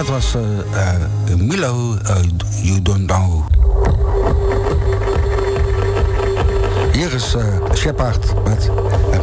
dat was Milo You Don't Know. Hier is Shepard met